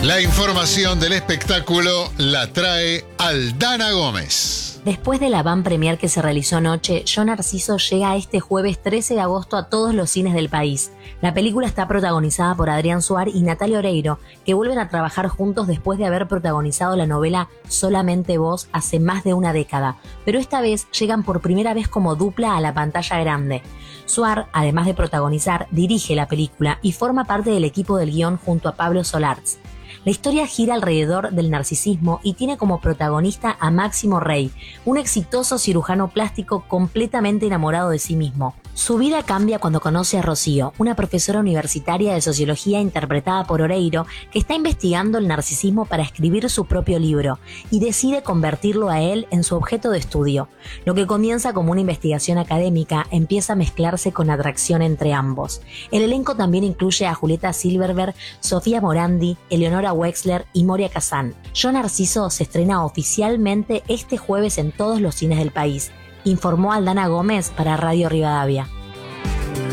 La información del espectáculo la trae Aldana Gómez. Después de la van premier que se realizó anoche, Yo Narciso llega este jueves 13 de agosto a todos los cines del país. La película está protagonizada por Adrián Suar y Natalia Oreiro, que vuelven a trabajar juntos después de haber protagonizado la novela Solamente Vos hace más de una década, pero esta vez llegan por primera vez como dupla a la pantalla grande. Suar, además de protagonizar, dirige la película y forma parte del equipo del guión junto a Pablo Solarz. La historia gira alrededor del narcisismo y tiene como protagonista a Máximo Rey, un exitoso cirujano plástico completamente enamorado de sí mismo. Su vida cambia cuando conoce a Rocío, una profesora universitaria de sociología interpretada por Oreiro, que está investigando el narcisismo para escribir su propio libro, y decide convertirlo a él en su objeto de estudio. Lo que comienza como una investigación académica empieza a mezclarse con atracción entre ambos. El elenco también incluye a Julieta Silverberg, Sofía Morandi, Eleonora Wexler y Moria Kazan. Yo Narciso se estrena oficialmente este jueves en todos los cines del país, informó Aldana Gómez para Radio Rivadavia.